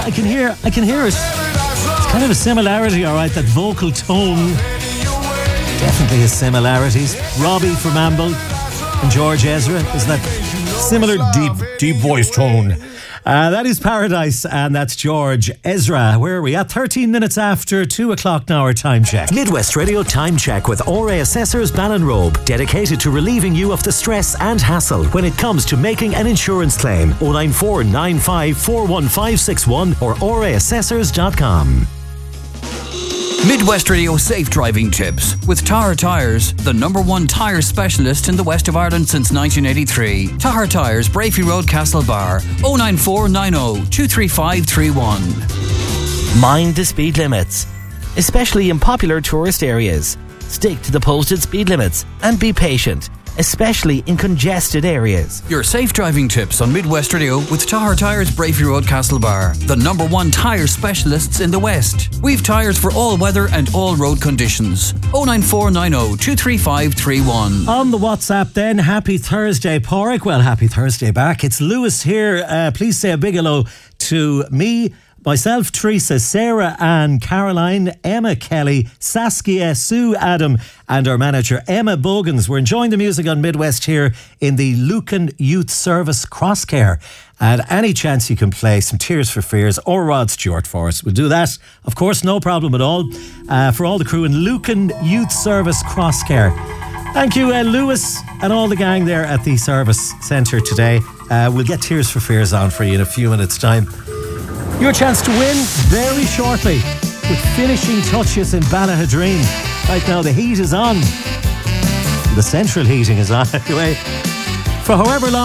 I can hear it. It's kind of a similarity, all right. That vocal tone, definitely has similarities. Robbie from Amble and George Ezra, is that similar deep voice tone. That is Paradise, and that's George Ezra. Where are we at? 13 minutes after 2 o'clock now, our time check. Midwest Radio Time Check with RA Assessors Ballinrobe, dedicated to relieving you of the stress and hassle when it comes to making an insurance claim. 094 95 41561 or raassessors.com. Midwest Radio Safe Driving Tips with Tahar Tyres, the #1 tyre specialist in the west of Ireland since 1983. Tahar Tyres, Brafey Road, Castlebar, 09490 23531. Mind the speed limits, especially in popular tourist areas. Stick to the posted speed limits and be patient, especially in congested areas. Your safe driving tips on Midwest Radio with Tahar Tyres, Brafey Road, Castlebar, the #1 tyre specialists in the West. We've tyres for all weather and all road conditions. 09490 23531. On the WhatsApp then, happy Thursday, Pádraig. Well, happy Thursday back. It's Lewis here. Please say a big hello to me, myself, Teresa, Sarah, Ann, Caroline, Emma Kelly, Saskia, Sue, Adam, and our manager Emma Bogans. We're enjoying the music on Midwest here in the Lucan Youth Service Crosscare. And any chance you can play some Tears for Fears or Rod Stewart for us, we'll do that. Of course, no problem at all. For all the crew in Lucan Youth Service Crosscare. Thank you, Lewis, and all the gang there at the service centre today. We'll get Tears for Fears on for you in a few minutes' time. Your chance to win very shortly with finishing touches in Ballahadreen. Right now the heat is on. The central heating is on anyway. For however long